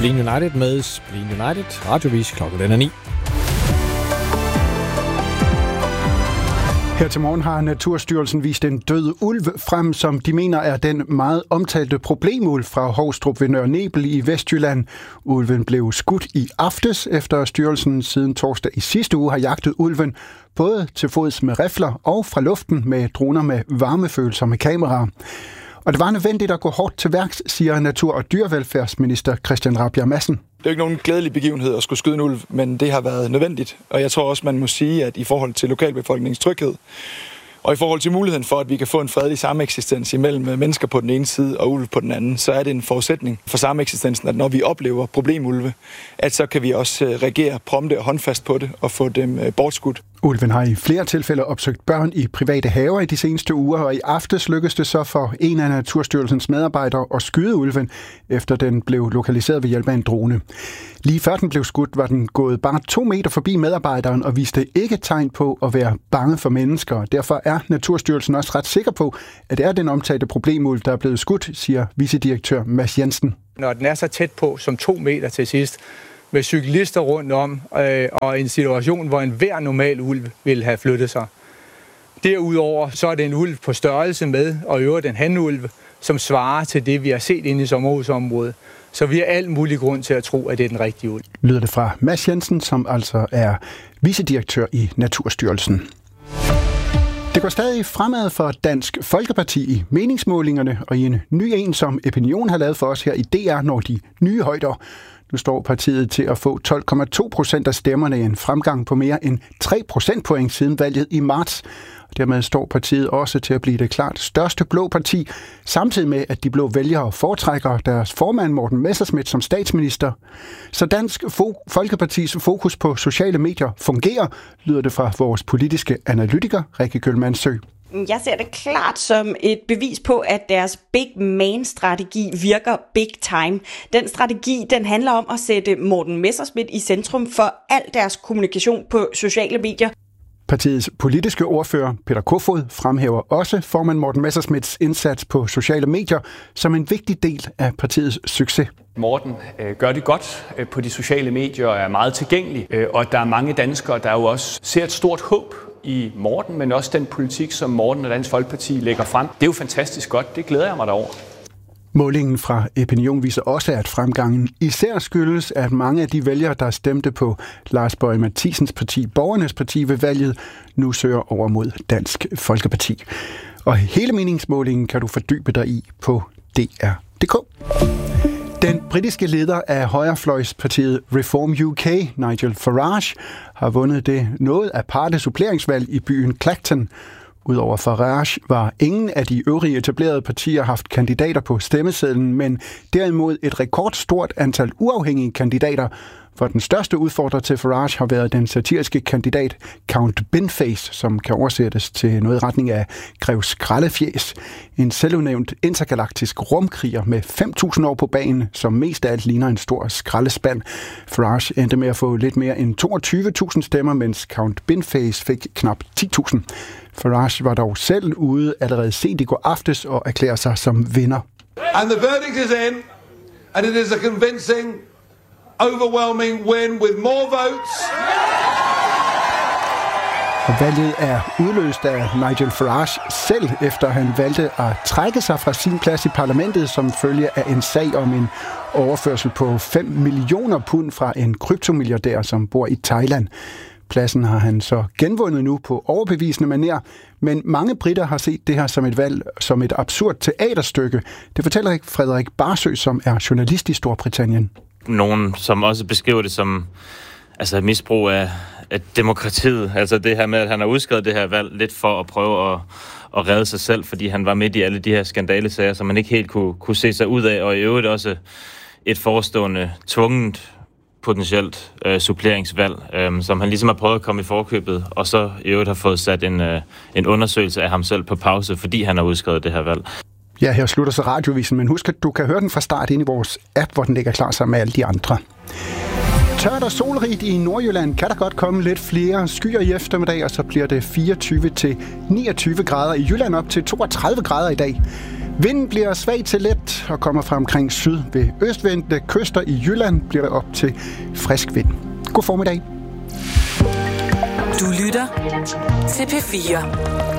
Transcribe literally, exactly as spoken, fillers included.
Spleen United med Spleen United. Radiovis klokken den er ni. Her til morgen har Naturstyrelsen vist en død ulv frem, som de mener er den meget omtalte problemulv fra Hovstrup ved Nørre Nebel i Vestjylland. Ulven blev skudt i aftes, efter styrelsen siden torsdag i sidste uge har jagtet ulven, både til fods med rifler og fra luften med droner med varmefølsomme kameraer. Og det var nødvendigt at gå hårdt til værks, siger Natur- og Dyrevelfærdsminister Christian Rabjerg Madsen. Det er jo ikke nogen glædelig begivenhed at skulle skyde en ulv, men det har været nødvendigt. Og jeg tror også, man må sige, at i forhold til lokalbefolkningens tryghed, og i forhold til muligheden for, at vi kan få en fredelig sameksistens imellem mennesker på den ene side og ulv på den anden, så er det en forudsætning for sameksistensen, at når vi oplever problemulve, at så kan vi også reagere prompte og håndfast på det og få dem bortskudt. Ulven har i flere tilfælde opsøgt børn i private haver i de seneste uger, og i aftes lykkedes det så for en af Naturstyrelsens medarbejdere at skyde ulven, efter den blev lokaliseret ved hjælp af en drone. Lige før den blev skudt, var den gået bare to meter forbi medarbejderen og viste ikke tegn på at være bange for mennesker. Derfor er Naturstyrelsen også ret sikker på, at det er den omtalte problemulv, der er blevet skudt, siger vicedirektør Mads Jensen. Når den er så tæt på som to meter til sidst, med cyklister rundt om, øh, og en situation, hvor en hver normal ulv ville have flyttet sig. Derudover så er det en ulv på størrelse med, og i øvrigt en hanulv, som svarer til det, vi har set inde i sommerhusområdet. Så vi har al mulig grund til at tro, at det er den rigtige ulv. Lyder det fra Mads Jensen, som altså er vicedirektør i Naturstyrelsen. Det går stadig fremad for Dansk Folkeparti i meningsmålingerne, og i en ny en, som Opinion har lavet for os her i D R, når de nye højder. Nu står partiet til at få tolv komma to procent af stemmerne, en fremgang på mere end tre procentpoint siden valget i marts. Dermed står partiet også til at blive det klart største blå parti, samtidig med, at de blå vælgere foretrækker deres formand Morten Messerschmidt som statsminister. Så Dansk Folkepartis fokus på sociale medier fungerer, lyder det fra vores politiske analytiker, Rikke Kjølmandsø. Jeg ser det klart som et bevis på, at deres Big Man-strategi virker big time. Den strategi, den handler om at sætte Morten Messerschmidt i centrum for al deres kommunikation på sociale medier. Partiets politiske ordfører, Peter Kofod, fremhæver også formand Morten Messerschmidts indsats på sociale medier som en vigtig del af partiets succes. Morten øh, gør det godt øh, på de sociale medier og er meget tilgængelig, øh, og der er mange danskere, der jo også ser et stort håb i Morten, men også den politik, som Morten og Dansk Folkeparti lægger frem. Det er jo fantastisk godt. Det glæder jeg mig derover. Målingen fra Opinion viser også, at fremgangen især skyldes, at mange af de vælgere, der stemte på Lars Boje Mathiesens parti, Borgernes Parti ved valget, nu søger over mod Dansk Folkeparti. Og hele meningsmålingen kan du fordybe dig i på D R punktum d k. Den britiske leder af højrefløjspartiet Reform U K, Nigel Farage, har vundet det noget aparte suppleringsvalg i byen Clacton. Udover Farage var ingen af de øvrige etablerede partier haft kandidater på stemmesedlen, men derimod et rekordstort antal uafhængige kandidater, for den største udfordrer til Farage har været den satiriske kandidat Count Binface, som kan oversættes til noget i retning af Grev Skraldefjæs. En selvudnævnt intergalaktisk rumkriger med fem tusind år på banen, som mest af alt ligner en stor skraldespand. Farage endte med at få lidt mere end toogtyve tusind stemmer, mens Count Binface fik knap ti tusind. Farage var dog selv ude allerede sent i går aftes og erklærer sig som vinder. And the verdict is in, and it is a convincing, overwhelming win with more votes. Og valget er udløst af Nigel Farage selv, efter han valgte at trække sig fra sin plads i parlamentet som følge af en sag om en overførsel på fem millioner pund fra en kryptomilliardær, som bor i Thailand. Pladsen har han så genvundet nu på overbevisende manér, men mange britter har set det her som et valg, som et absurd teaterstykke. Det fortæller Frederik Barsø, som er journalist i Storbritannien. Nogen, som også beskriver det som altså misbrug af, af demokratiet. Altså det her med, at han har udskrevet det her valg lidt for at prøve at, at redde sig selv, fordi han var midt i alle de her skandalesager, som man ikke helt kunne, kunne se sig ud af, og i øvrigt også et forestående tvungent potentielt øh, suppleringsvalg, øh, som han ligesom har prøvet at komme i forkøbet, og så i øvrigt har fået sat en, øh, en undersøgelse af ham selv på pause, fordi han har udskrevet det her valg. Ja, her slutter så radiovisen, men husk, at du kan høre den fra start ind i vores app, hvor den ligger klar sammen med alle de andre. Tørt og solrigt i Nordjylland kan der godt komme lidt flere skyer i eftermiddag, og så bliver det fireogtyve til niogtyve grader i Jylland op til toogtredive grader i dag. Vinden bliver svag til let og kommer fra omkring syd. Ved østvendte kyster i Jylland bliver det op til frisk vind. God formiddag. Du lytter til P fire.